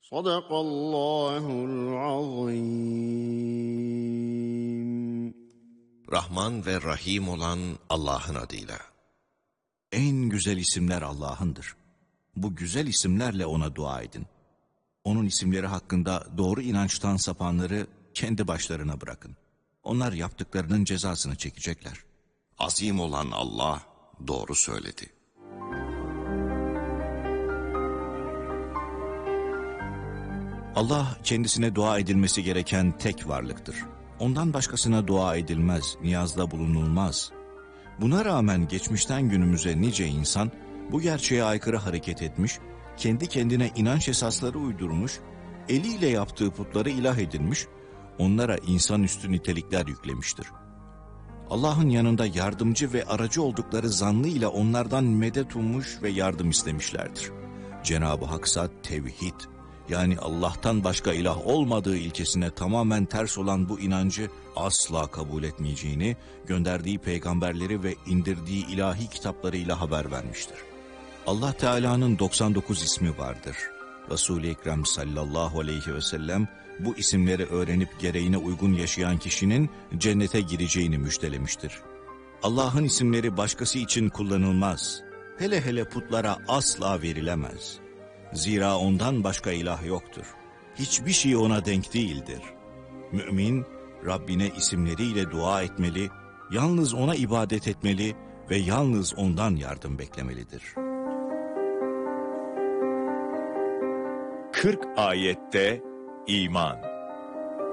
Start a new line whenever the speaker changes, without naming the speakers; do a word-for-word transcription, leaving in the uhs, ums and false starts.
Sadakallahul azim.
Rahman ve Rahim olan Allah'ın adıyla.
En güzel isimler Allah'ındır. Bu güzel isimlerle ona dua edin. Onun isimleri hakkında doğru inançtan sapanları kendi başlarına bırakın. Onlar yaptıklarının cezasını çekecekler.
Azim olan Allah doğru söyledi.
Allah kendisine dua edilmesi gereken tek varlıktır. Ondan başkasına dua edilmez, niyazda bulunulmaz. Buna rağmen geçmişten günümüze nice insan bu gerçeğe aykırı hareket etmiş, kendi kendine inanç esasları uydurmuş, eliyle yaptığı putları ilah edinmiş, onlara insanüstü nitelikler yüklemiştir. Allah'ın yanında yardımcı ve aracı oldukları zannıyla onlardan medet ummuş ve yardım istemişlerdir. Cenab-ı Hak'sa tevhid, yani Allah'tan başka ilah olmadığı ilkesine tamamen ters olan bu inancı asla kabul etmeyeceğini, gönderdiği peygamberleri ve indirdiği ilahi kitaplarıyla haber vermiştir. Allah Teala'nın doksan dokuz ismi vardır. Resul-i Ekrem sallallahu aleyhi ve sellem bu isimleri öğrenip gereğine uygun yaşayan kişinin cennete gireceğini müjdelemiştir. Allah'ın isimleri başkası için kullanılmaz. Hele hele putlara asla verilemez. Zira ondan başka ilah yoktur. Hiçbir şey ona denk değildir. Mümin, Rabbine isimleriyle dua etmeli, yalnız ona ibadet etmeli ve yalnız ondan yardım beklemelidir.
kırk ayette iman.